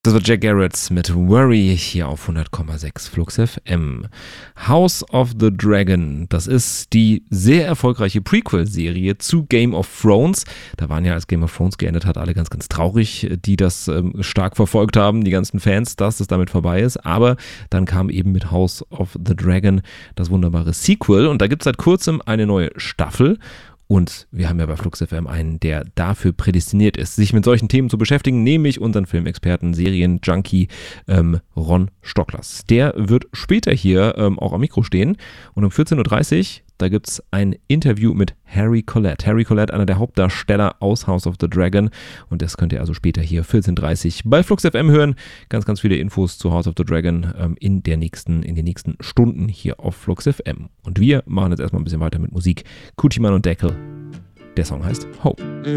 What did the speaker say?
Das war Jack Garrett mit Worry hier auf 100,6 Flux FM. House of the Dragon, das ist die sehr erfolgreiche Prequel-Serie zu Game of Thrones. Da waren ja, als Game of Thrones geendet hat, alle ganz, ganz traurig, die das stark verfolgt haben, die ganzen Fans, dass es damit vorbei ist. Aber dann kam eben mit House of the Dragon das wunderbare Sequel und da gibt es seit kurzem eine neue Staffel. Und wir haben ja bei Flux FM einen, der dafür prädestiniert ist, sich mit solchen Themen zu beschäftigen, nämlich unseren Filmexperten, Serien-Junkie Ron Stocklers. Der wird später hier auch am Mikro stehen und um 14.30 Uhr, da gibt es ein Interview mit Harry Collette. Harry Collette, einer der Hauptdarsteller aus House of the Dragon und das könnt ihr also später hier 14.30 Uhr bei Flux FM hören. Ganz, ganz viele Infos zu House of the Dragon in den nächsten Stunden hier auf Flux FM. Und wir machen jetzt erstmal ein bisschen weiter mit Musik. Kutiman und Deckel. Der Song heißt Hope.